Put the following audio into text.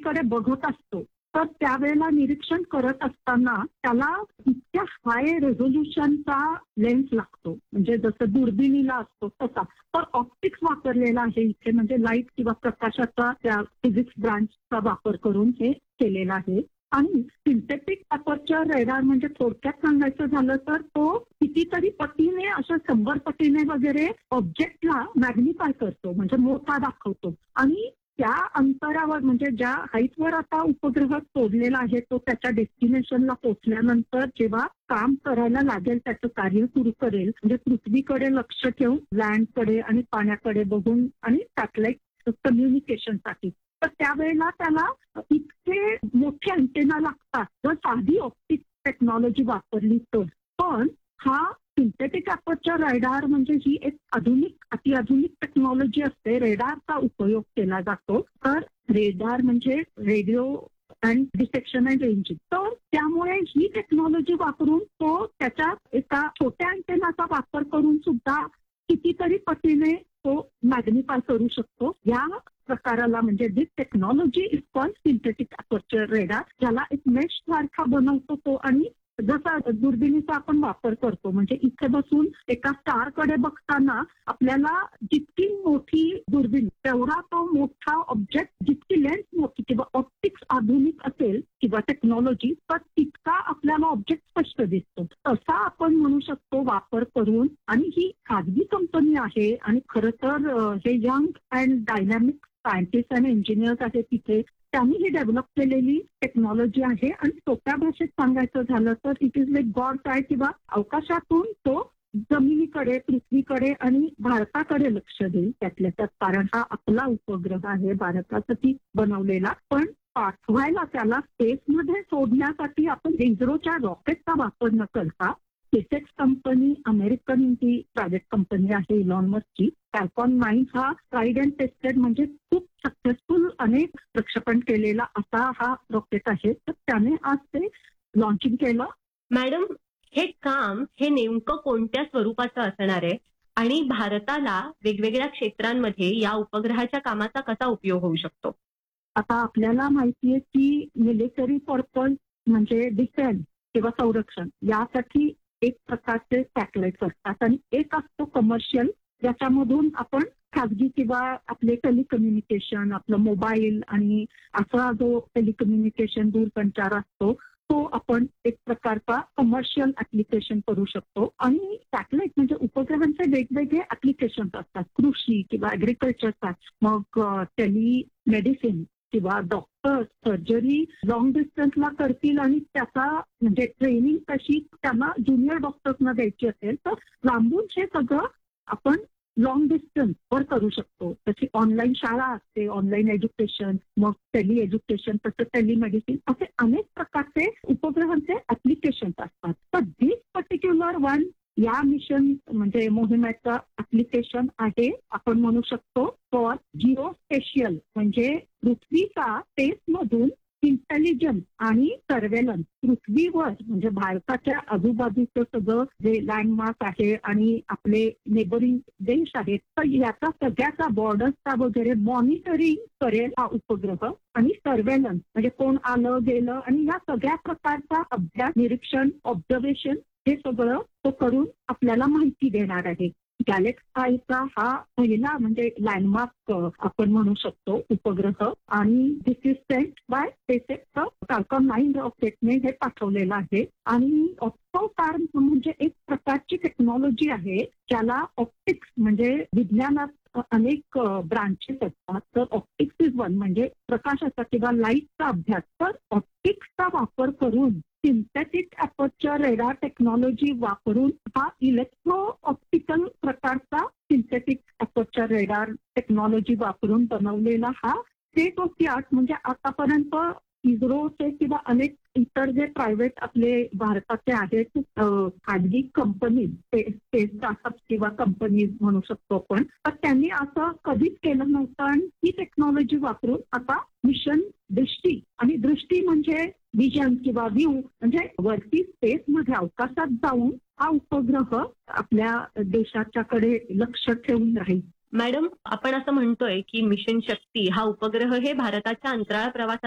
पृथ्वीकडे बघत असतो तर त्यावेळेला निरीक्षण करत असताना त्याला इतक्या हाय रेझोल्युशनचा लेन्स लागतो, म्हणजे जसं दुर्बिणीला असतो तसा. तर ऑप्टिक्स वापरलेला आहे इथे, म्हणजे लाईट किंवा प्रकाशाचा त्या फिजिक्स ब्रांचचा वापर करून हे केलेलं आहे. आणि सिंथेटिक अपर्चर रेडार म्हणजे थोडक्यात सांगायचं झालं तर तो कितीतरी पटीने, अशा 100 पटीने वगैरे ऑब्जेक्टला मॅग्निफाय करतो, म्हणजे मोठा दाखवतो. आणि त्या अंतरावर, म्हणजे ज्या हाईटवर आता उपग्रह सोडलेला आहे तो त्याच्या डेस्टिनेशनला पोहोचल्यानंतर जेव्हा काम करायला लागेल, त्याचं कार्य सुरू करेल, म्हणजे पृथ्वीकडे लक्ष ठेवून लँडकडे आणि पाण्याकडे बघून आणि सॅटेलाइट कम्युनिकेशनसाठी, तर त्यावेळेला त्याला इतके मोठे अँटेना लागतात जर साधी ऑप्टिक टेक्नॉलॉजी वापरली तर. पण हा सिंथेटिक अपर्चर रेडार म्हणजे ही एक अतिआधुनिक टेक्नॉलॉजी असते. रेडारचा उपयोग केला जातो. तर रेडार म्हणजे radio and detection and ranging. तर त्यामुळे ही टेक्नॉलॉजी वापरून तो त्याच्या एका छोट्या अँटेनाचा वापर करून सुद्धा कितीतरी पटीने तो मॅग्निफाय करू शकतो. या प्रकाराला म्हणजे दिस technology is called synthetic aperture radar, ज्याला एक मेश सारखा बनवतो तो. आणि जसा दुर्बिणीचा आपण वापर करतो, म्हणजे इथे बसून एका स्टारकडे बघताना आपल्याला जितकी मोठी दुर्बीण तेवढा तो मोठा ऑब्जेक्ट, जितकी लेन्स मोठी किंवा ऑप्टिक्स आधुनिक असेल किंवा टेक्नॉलॉजी, तर तितका आपल्याला ऑब्जेक्ट स्पष्ट दिसतो. तसा आपण म्हणू शकतो वापर करून. आणि ही खाजगी कंपनी आहे आणि खरं तर हे यंग अँड डायनॅमिक सायंटिस्ट आणि इंजिनियर्स आहेत तिथे, त्यांनी ही डेव्हलप केलेली टेक्नॉलॉजी आहे. आणि सोप्या भाषेत सांगायचं झालं तर it is like God I, किंवा अवकाशातून तो जमिनीकडे, पृथ्वीकडे आणि भारताकडे लक्ष देईल त्यातल्या त्यात. कारण हा आपला उपग्रह आहे, भारतासाठी बनवलेला. पण पाठवायला त्याला स्पेसमध्ये सोडण्यासाठी आपण इस्रोच्या रॉकेटचा वापर न करता स्पेसएक्स कंपनी, अमेरिकन ती प्रायव्हेट कंपनी आहे इलॉन मस्कची, फॅल्कॉन 9 हा ट्राईड अँड टेस्टेड म्हणजे खूप सक्सेसफुल अनेक प्रक्षेपण केलेला असा हा रॉकेट आहे. तर त्याने आज ते लॉन्चिंग केलं. मॅडम, हे काम हे नेमकं कोणत्या स्वरूपाचं असणार आहे आणि भारताला वेगवेगळ्या क्षेत्रांमध्ये या उपग्रहाच्या कामाचा कसा उपयोग होऊ शकतो? आता आपल्याला माहिती आहे की मिलिटरी पर्पज म्हणजे डिफेन्स किंवा संरक्षण यासाठी एक प्रकारचे सॅटेलाइट असतात आणि एक असतो कमर्शियल, ज्याच्यामधून आपण खाजगी किंवा आपले टेलिकम्युनिकेशन, आपलं मोबाईल आणि असा जो टेलिकम्युनिकेशन दूरसंचार असतो तो आपण एक प्रकारचा कमर्शियल ऍप्लिकेशन करू शकतो. आणि सॅटेलाइट म्हणजे उपग्रहांचे वेगवेगळे ऍप्लिकेशन असतात, कृषी किंवा ऍग्रिकल्चरचा, मग टेलिमेडिसिन किंवा डॉक्टर सर्जरी लॉंग डिस्टन्सला करतील आणि त्याचा म्हणजे ट्रेनिंग कशी त्यांना ज्युनियर डॉक्टर्सना द्यायची असेल तर लांबून हे सगळं आपण लॉंग डिस्टन्स वर करू शकतो. तशी ऑनलाईन शाळा असते, ऑनलाईन एज्युकेशन, मग टेली एज्युकेशन, तसं टेलिमेडिसिन, असे अनेक प्रकारचे उपग्रहांचे ऍप्लिकेशन असतात. तर दिस पर्टिक्युलर वन या मिशन म्हणजे मोहिमेचं ऍप्लिकेशन आहे, आपण म्हणू शकतो फॉर जिओस्पेशियल, म्हणजे पृथ्वीचा स्पेसमधून इंटेलिजन्स आणि सर्वेलन्स पृथ्वीवर म्हणजे भारताच्या आजूबाजूचं सगळं जे लँडमार्क आहे आणि आपले नेबरिंग देश आहेत तर याचा सगळ्याचा बॉर्डर्सचा वगैरे मॉनिटरिंग करेल हा उपग्रह. आणि सर्वेलन्स म्हणजे कोण आलं गेलं आणि या सगळ्या प्रकारचा अभ्यास, निरीक्षण, ऑब्झर्वेशन हे सगळं तो करून आपल्याला माहिती देणार आहे. गॅलेक्स आयचा हा पहिला म्हणजे लँडमार्क आपण म्हणू शकतो उपग्रह. आणि दिस इज सेंट बाय स्पेसएक्स फॅल्कॉन 9 रॉकेटने हे पाठवलेलं आहे. आणि ऑप्टोफार्म म्हणजे एक प्रकारची टेक्नॉलॉजी आहे ज्याला ऑप्टिक्स म्हणजे विज्ञानात अनेक ब्रांचेस असतात. तर ऑप्टिक्स इज वन म्हणजे प्रकाशाचा किंवा लाईटचा अभ्यास. तर ऑप्टिक्सचा वापर करून सिंथेटिक अपर्चर रेडार टेक्नॉलॉजी वापरून हा इलेक्ट्रो ऑप्टिकल प्रकारचा सिंथेटिक अपर्चर रेडार टेक्नॉलॉजी वापरून बनवलेला हा स्टेट ऑफ द आर्ट म्हणजे आतापर्यंत इस्रोचे किंवा अनेक इतर जे प्रायव्हेट आपले भारताचे आहेत खाजगी कंपनी, स्पेस स्टार्टअप किंवा कंपनीज म्हणू शकतो आपण, तर त्यांनी असं कधीच केलं नव्हतं. आणि ही टेक्नॉलॉजी वापरून आता मिशन दृष्टी म्हणजे विजन किंवा व्ह्यू म्हणजे वरती स्पेसमध्ये अवकाशात जाऊन हा उपग्रह आपल्या देशाच्याकडे लक्ष ठेवून राहील. मॅडम, आपण असं म्हणतोय की मिशन शक्ती हा उपग्रह हे भारताच्या अंतराळ प्रवासात